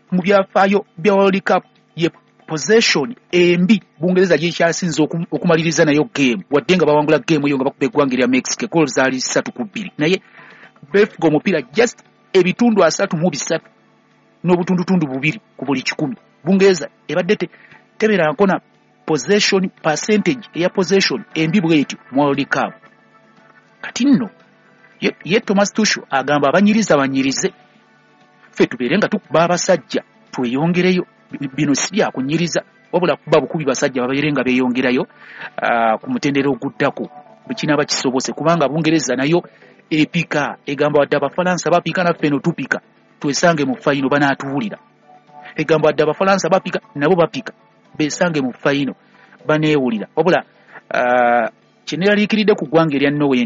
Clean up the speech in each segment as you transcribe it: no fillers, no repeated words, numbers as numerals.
mu byafaayo bya World Cup ye possession embi Bungereza yekyasinze okumaliriza nayo game wadde nga bawangula game eyo nga bakuba eggwanga lya Mexico goals zaali 3-2 naye befuga omupiira just ebitundu 3 n'obutundutundu 2 ku buli 100 Bungereza ebadde tebera nkona possession percentage eya possession embi bwetyo mu World Cup kati nno ye Thomas Tuchel agamba abanyirize ffe tubeerenga tukuba abasajja tweyongereyo bino si bya kunyiriza wabula kuba bukubi basajja babeerenga beeyongerayo ku mutendera oguddako bukina bakisobose kubanga Bungereza nayo epika egamba wadde Abafalansa bapika naffe no tupika twesange mu final banaatuwulira egamba wadde Abafalansa bapika nabo bapika besange mu final baneewulira wabula kyeneraliikiridde ku ggwanga erya Norway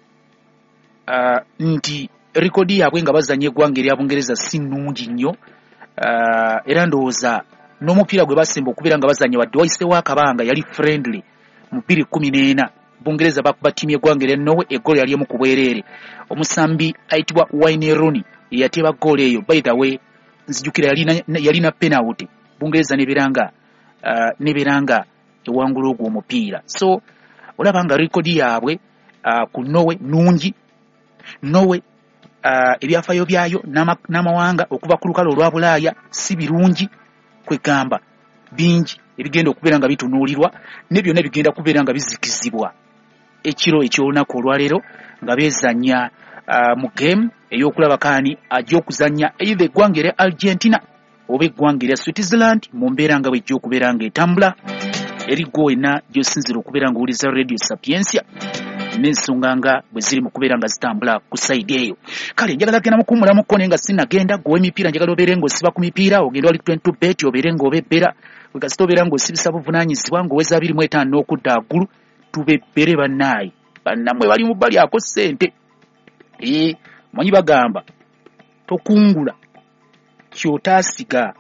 nti rekodi yaabwe nga bazanya eggwanga erya Bungereza si nnungi nnyo era ndowooza n'omupiira gwe basemba okubeera nga bazanya wadde wayiseewo akabanga yali friendly mu 2014 Bungereza bakuba ttiimu y'eggwanga erya Norway eggoolo yali emu ku bwereere omusambi ayitibwa Wayne Rooney yateeba ggoolo eyo by the way nzijukira yalina penalty Bungereza neberanga ewangula ogwo omupiira so olaba nga rekodi yaabwe ku Norway nungi Norway ebyafaayo byayo n'amawanga okuva ku lukalo olwa Bulaaya si birungi kwegamba bingi ebigenda okubeera nga bitunuulirwa ne byonna bigenda kubeera nga bizikizibwa ekiro ekyolunaku olwaleero nga beezanya mu game ey'okulaba kaani ajja okuzanya either eggwanga erya Argentina oba eggwanga erya Switzerland mu mbeera nga bwejja okubeera nga etambula erigo wena gy'osinzira okubeera nga owuliza Radio Sapiensia n'ensonga nga bwe ziri mu kubeera nga zitambula ku sayidi eyo kale njagala genda mukummulamu kko naye nga sinagenda gwe emipiira njagala obeere ng'osiba ku mipiira ogenda wali 22 bet obeere ng'obebbera wegasita obeera ng'osibisa buvunaanyizibwa ng'oweza 25 n'okudda waggulu tubebbere bannaayi bannammwe bali mu bbali ako ssente manyi bagamba tokungula kyotaasiga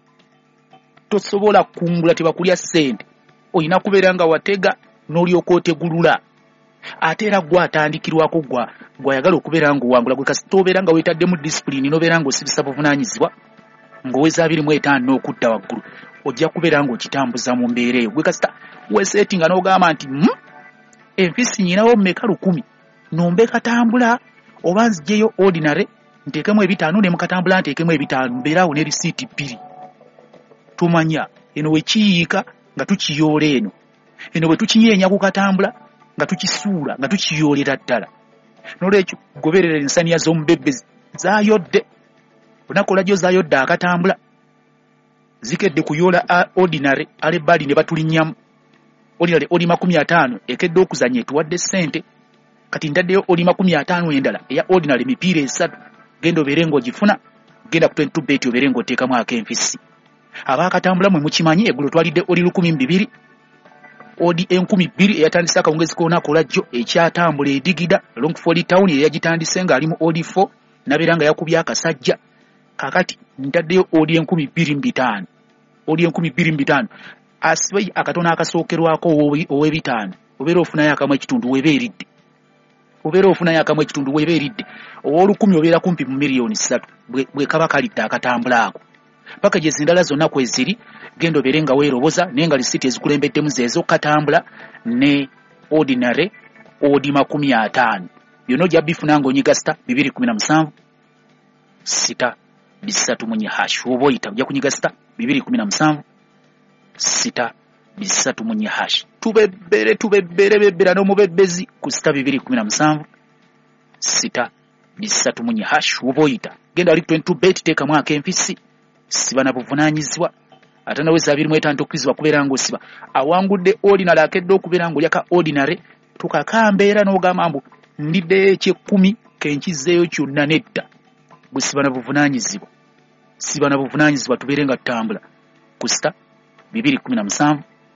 tosobola kungula tebakulya ssente olina kubeera nga watega n'olyoka otegulula ate era gwe atandikirwako gwayagala okubeera ng'owangula gwe kasita obeera nga weetaddemu disipulini n'obeera ng'osibisa buvunaanyizibwa ng'oweza 25 n'okudda waggulu ojja kubeera ng'okitambuza mu mbeera eyo gwe kasita weeseetinga n'ogamba nti enfisi nyinawo mmeka 10 nombe katambula oba nzigyeyo ordinary nteekemu 5 ne mukatambula nteekemu 5 mbeeraawo ne risiiti 2 tumanya eno wekiyiika nga tukiyoola eno bwe tukinyeenya ku katambula nga tukisuula nga tukiyoolera ddala n'olwekyo goberera ensaniya z'omubebbe zaayodde onakola gyo zaayodde akatambula zikedde kuyoola ordinary alebbali ne batulinnyamu ordinary oli 50 ekedde okuzanya etuwadde ssente kati ntaddeyo oli 50 endala eya ordinary mipiira 3 genda obeere ng'ogifuna genda ku 22 bet obeere ng'oteekamu ak'enfisi abaakatambula mwe mukimanyi eggulo twalidde oli 1200 odi 2000 eyatandise akawungezi k'olunaku jjo ekyatambula edigida Longford Town eyagitandise ng'ali mu odi 4 nabeera nga yakubye akasajja kakati ntaddeyo odi 2500 odi 2500 asibe akatona akasookerwako ow'ebitaano obeera ofunayo akamu ekitundu webeeridde ow'olukumi obeera kumpi mu miliyoni 3 bwe kaba kalidde akatambula ako paka gye zindala zonna kweziri genda obeere nga weeroboza naye nga lisiti ezikulembeddemu zeezo katambula ne ordinary odi 50 byonna ojja bifuna ng'onyigasita 217 6 bisatu munye hash oba oyita ojja kunyigasita 217 6 bisatu munye hash tubebbera n'omubebbezi ku sita 217 6 bisatu munye hash oba oyita genda wali 22 bet teekamu ak'enfisi siba na buvunaanyizibwa ate naweza 25 okkirizibwa kubeera ng'osiba awangudde ordinary akedde okubeera ng'olyaka ordinary tukakambeera n'ogamba mbu ndiddeyo eky'ekkumi kenkizeeyo kyonna nedda bwe siba na buvunaanyizibwa tubeere nga tutambula ku sita 217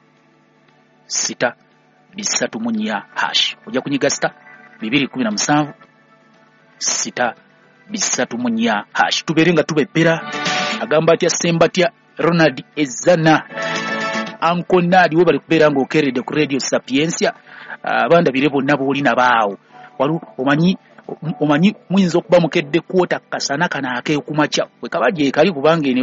6 bisatu munye hash ojja kunyiga sita 217 6 bisatu munye hash tubeere nga tubebbera agamba atya Sembatya Ronald Ezana Uncle Nadi we bali kubeera ng'okeredde ku Radio Sapiensia abandabire bonna boolina baawo wali omanyi muyinza okuba mukedde kwota kasana kana akeekumakya bwe kabajje kali kubanga